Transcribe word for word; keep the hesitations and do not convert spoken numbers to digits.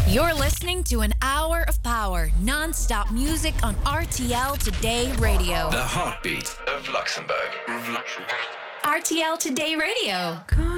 You're listening to an hour of power, non-stop music on R T L Today Radio. The heartbeat of Luxembourg. R T L Today Radio.